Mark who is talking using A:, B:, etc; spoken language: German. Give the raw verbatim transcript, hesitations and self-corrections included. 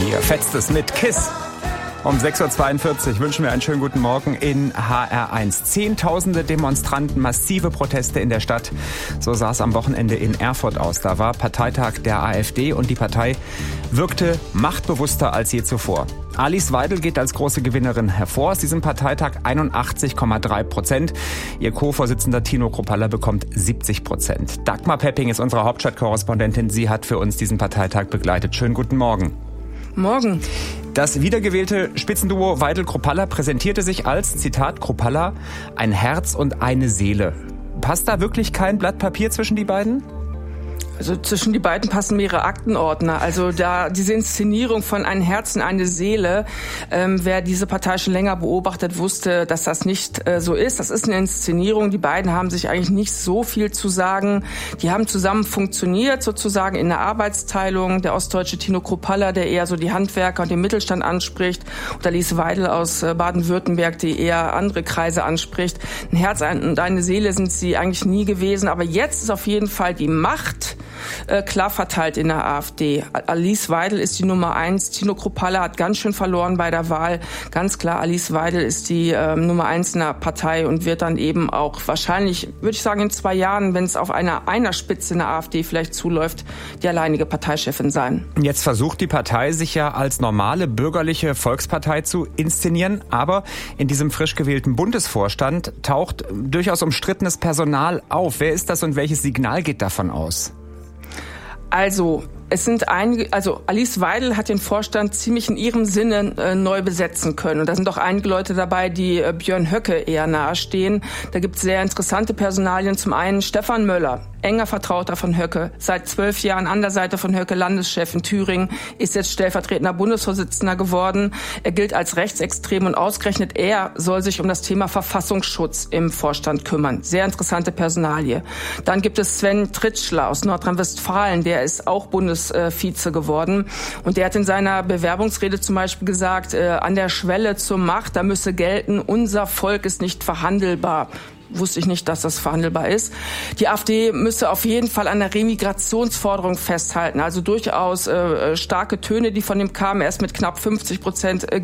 A: Hier fetzt es mit KISS. Um sechs Uhr zweiundvierzig wünschen wir einen schönen guten Morgen in H R eins. Zehntausende Demonstranten, massive Proteste in der Stadt. So sah es am Wochenende in Erfurt aus. Da war Parteitag der AfD und die Partei wirkte machtbewusster als je zuvor. Alice Weidel geht als große Gewinnerin hervor. Aus diesem Parteitag einundachtzig Komma drei Prozent. Ihr Co-Vorsitzender Tino Kruppalla bekommt siebzig Prozent. Dagmar Pepping ist unsere Hauptstadtkorrespondentin. Sie hat für uns diesen Parteitag begleitet. Schönen guten Morgen.
B: Morgen.
A: Das wiedergewählte Spitzenduo Weidel-Kruppalla präsentierte sich als, Zitat, Kruppalla, ein Herz und eine Seele. Passt da wirklich kein Blatt Papier zwischen die beiden?
B: Also zwischen die beiden passen mehrere Aktenordner. Also da diese Inszenierung von ein Herz und eine Seele, ähm, wer diese Partei schon länger beobachtet, wusste, dass das nicht äh, so ist. Das ist eine Inszenierung. Die beiden haben sich eigentlich nicht so viel zu sagen. Die haben zusammen funktioniert, sozusagen in der Arbeitsteilung. Der ostdeutsche Tino Kruppalla, der eher so die Handwerker und den Mittelstand anspricht, und Alice Weidel aus äh, Baden-Württemberg, die eher andere Kreise anspricht. Ein Herz und eine Seele sind sie eigentlich nie gewesen. Aber jetzt ist auf jeden Fall die Macht Äh, klar verteilt in der AfD. Alice Weidel ist die Nummer eins. Tino Kruppalla hat ganz schön verloren bei der Wahl. Ganz klar, Alice Weidel ist die äh, Nummer eins in der Partei und wird dann eben auch wahrscheinlich, würde ich sagen, in zwei Jahren, wenn es auf einer, einer Spitze in der AfD vielleicht zuläuft, die alleinige Parteichefin sein.
A: Jetzt versucht die Partei, sich ja als normale bürgerliche Volkspartei zu inszenieren. Aber in diesem frisch gewählten Bundesvorstand taucht durchaus umstrittenes Personal auf. Wer ist das und welches Signal geht davon aus?
B: Also, es sind einige, also Alice Weidel hat den Vorstand ziemlich in ihrem Sinne äh, neu besetzen können. Und da sind auch einige Leute dabei, die äh, Björn Höcke eher nahestehen. Da gibt es sehr interessante Personalien. Zum einen Stefan Möller, enger Vertrauter von Höcke, seit zwölf Jahren an der Seite von Höcke Landeschef in Thüringen, ist jetzt stellvertretender Bundesvorsitzender geworden. Er gilt als rechtsextrem und ausgerechnet er soll sich um das Thema Verfassungsschutz im Vorstand kümmern. Sehr interessante Personalie. Dann gibt es Sven Tritschler aus Nordrhein-Westfalen, der ist auch Bundesvize geworden. Und der hat in seiner Bewerbungsrede zum Beispiel gesagt, äh, an der Schwelle zur Macht, da müsse gelten, unser Volk ist nicht verhandelbar. Wusste ich nicht, dass das verhandelbar ist. Die AfD müsse auf jeden Fall an der Remigrationsforderung festhalten. Also durchaus äh, starke Töne, die von ihm kamen. Er ist mit knapp fünfzig Prozent äh,